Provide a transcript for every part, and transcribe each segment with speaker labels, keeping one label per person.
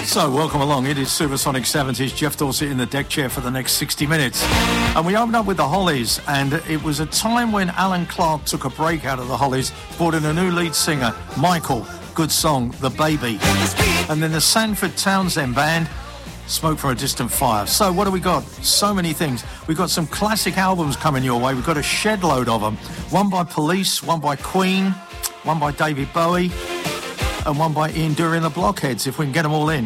Speaker 1: So, welcome along. It is Supersonic 70s. Jeff Dorsett in the deck chair for the next 60 minutes. And we opened up with the Hollies, and it was a time when Alan Clark took a break out of the Hollies, brought in a new lead singer, Michael. Good song, The Baby. And then the Sanford Townsend Band, Smoke from a Distant Fire. So, what do we got? So many things. We've got some classic albums coming your way. We've got a shed load of them. One by Police, one by Queen, one by David Bowie, and one by Ian Dury and the Blockheads, if we can get them all in.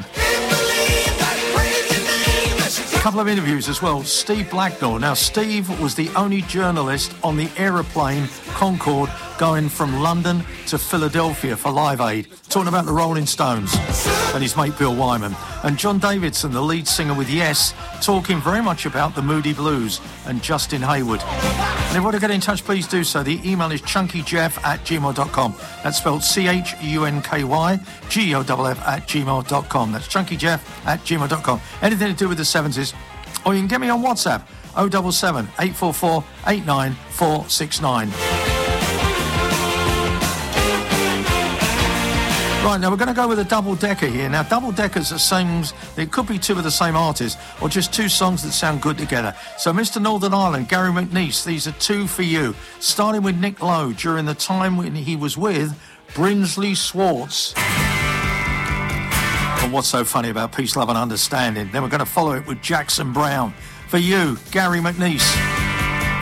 Speaker 1: A couple of interviews as well. Steve Blacknall. Now, Steve was the only journalist on the aeroplane Concorde going from London to Philadelphia for Live Aid, talking about the Rolling Stones and his mate Bill Wyman. And John Davidson, the lead singer with Yes, talking very much about the Moody Blues and Justin Hayward. And if you want to get in touch, please do so. The email is chunkyjeff@gmail.com. That's spelled CHUNKYGOFF@gmail.com. That's chunkyjeff@gmail.com. Anything to do with the 70s, or you can get me on WhatsApp, 077 844 89469. Right, now we're going to go with a double-decker here. Now, double-deckers are songs, it could be two of the same artist, or just two songs that sound good together. So, Mr. Northern Ireland, Gary McNeice, these are two for you. Starting with Nick Lowe during the time when he was with Brinsley Schwartz. And what's so funny about Peace, Love and Understanding? Then we're going to follow it with Jackson Browne. For you, Gary McNeice.